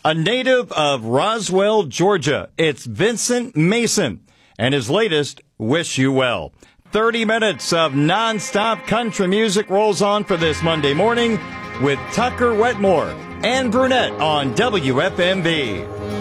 A native of Roswell, Georgia, it's Vincent Mason and his latest, Wish You Well. 30 minutes of nonstop country music rolls on for this Monday morning with Tucker Wetmore and Brunette on WFMB.